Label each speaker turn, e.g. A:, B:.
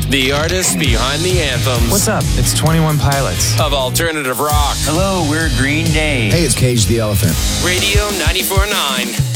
A: The artists behind the anthems.
B: What's up? It's 21 Pilots.
A: Of alternative rock.
C: Hello, we're Green Day.
D: Hey, it's Cage the Elephant.
A: Radio 94.9.